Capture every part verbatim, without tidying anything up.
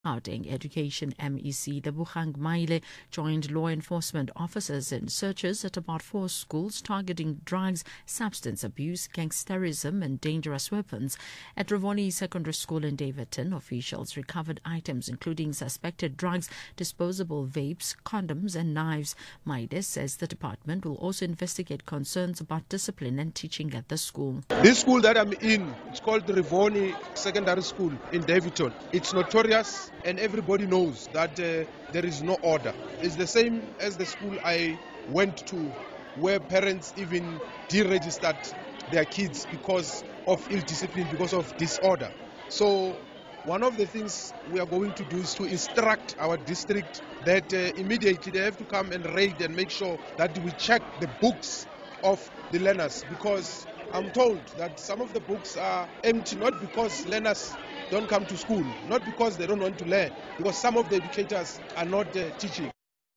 Gauteng Education M E C Lebogang Maile joined law enforcement officers in searches at about four schools targeting drugs, substance abuse, gangsterism and dangerous weapons. At Ravoni Secondary School in Davidton, officials recovered items including suspected drugs, disposable vapes, condoms and knives. Maile says the department will also investigate concerns about discipline and teaching at the school. This school that I'm in, it's called Ravoni Secondary School in Davidton. It's notorious. And everybody knows that uh, there is no order. It's the same as the school I went to, where parents even deregistered their kids because of ill discipline, because of disorder. So one of the things we are going to do is to instruct our district that uh, immediately they have to come and raid and make sure that we check the books of the learners, because I'm told that some of the books are empty, not because learners don't come to school, not because they don't want to learn, because some of the educators are not uh, teaching.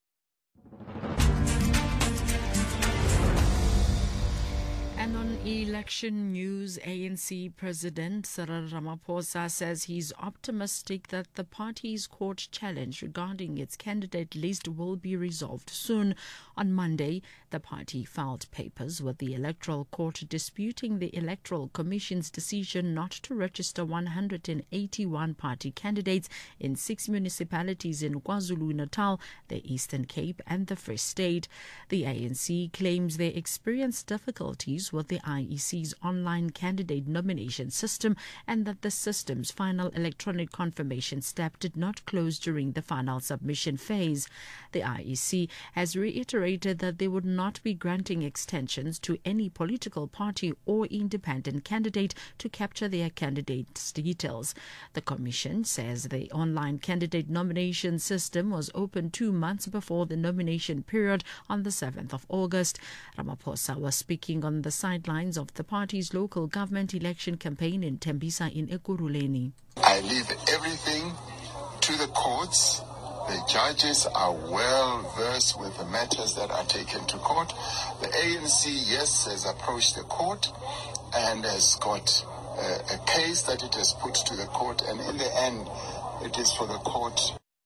And on election news, A N C President Cyril Ramaphosa says he's optimistic that the party's court challenge regarding its candidate list will be resolved soon. On Monday, the party filed papers with the Electoral Court disputing the Electoral Commission's decision not to register one hundred eighty-one party candidates in six municipalities in KwaZulu-Natal, the Eastern Cape and the Free State. The A N C claims they experienced difficulties with the I E C's online candidate nomination system and that the system's final electronic confirmation step did not close during the final submission phase. The I E C has reiterated that they would not be granting extensions to any political party or independent candidate to capture their candidates' details. The Commission says the online candidate nomination system was open two months before the nomination period on the seventh of August. Ramaphosa was speaking on the sidelines of the party's local government election campaign in Tembisa in Ekurhuleni. I leave everything to the courts. The judges are well versed with the matters that are taken to court. The A N C, yes, has approached the court and has got a, a case that it has put to the court, and in the end, it is for the court.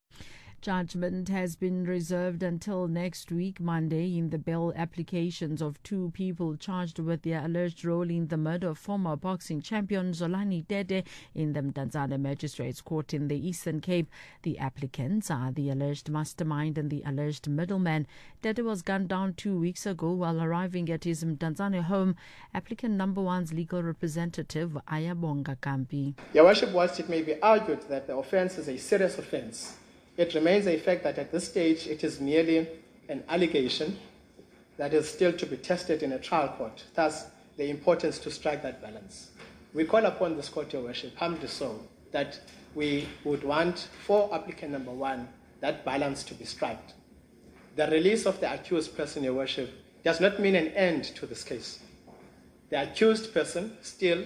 Judgment has been reserved until next week, Monday, in the bail applications of two people charged with their alleged role in the murder of former boxing champion Zolani Dede in the Mdantsane Magistrates Court in the Eastern Cape. The applicants are the alleged mastermind and the alleged middleman. Dede was gunned down two weeks ago while arriving at his Mdantsane home. Applicant number one's legal representative, Ayabonga Kampi. Your Worship, whilst it may be argued that the offence is a serious offence, it remains a fact that at this stage it is merely an allegation that is still to be tested in a trial court. Thus, the importance to strike that balance. We call upon this court, Your Worship, humbly so, that we would want for applicant number one that balance to be struck. The release of the accused person, Your Worship, does not mean an end to this case. The accused person still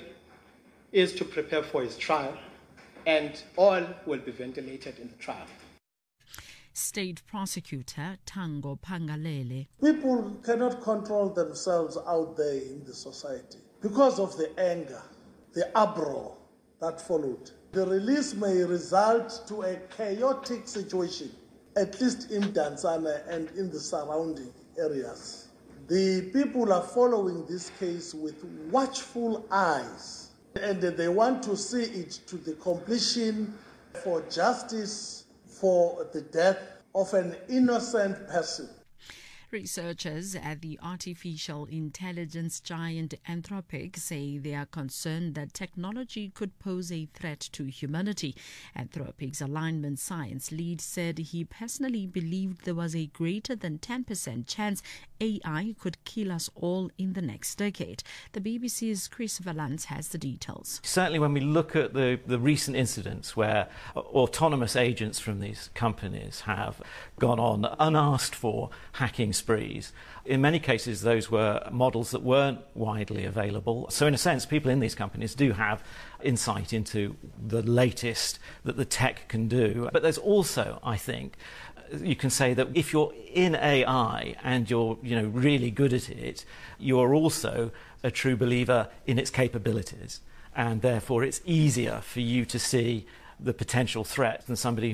is to prepare for his trial, and all will be ventilated in the trial. State Prosecutor Tango Pangalele. People cannot control themselves out there in the society because of the anger, the uproar that followed. The release may result to a chaotic situation, at least in Mdantsane and in the surrounding areas. The people are following this case with watchful eyes, and they want to see it to the completion for justice for the death of an innocent person. Researchers at the artificial intelligence giant Anthropic say they are concerned that technology could pose a threat to humanity. Anthropic's alignment science lead said he personally believed there was a greater than ten percent chance A I could kill us all in the next decade. The B B C's Chris Valance has the details. Certainly when we look at the, the recent incidents where autonomous agents from these companies have gone on unasked for hacking sprees, in many cases those were models that weren't widely available. So in a sense, people in these companies do have insight into the latest that the tech can do. But there's also, I think, you can say that if you're in A I and you're, you know, really good at it, you're also a true believer in its capabilities. And therefore it's easier for you to see the potential threat than somebody